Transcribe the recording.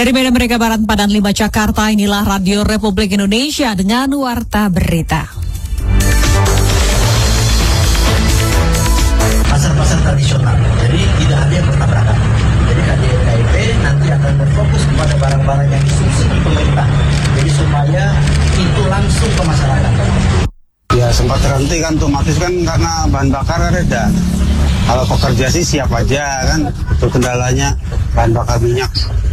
Dari Medan Merdeka Barat, Padan 5 Jakarta, inilah Radio Republik Indonesia dengan Warta Berita. Pasar-pasar tradisional, jadi tidak ada yang bertabrakan. Jadi KDKIP nanti akan berfokus kepada barang-barang yang disubsidi pemerintah. Jadi supaya itu langsung ke masyarakat. Ya sempat terhenti kan, otomatis kan karena bahan bakar reda. Kalau pekerja sih siap aja kan, itu kendalanya bahan bakar minyak.